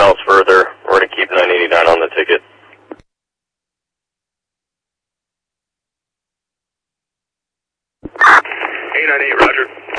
miles further. We're going to keep 989 on the ticket. 898, roger.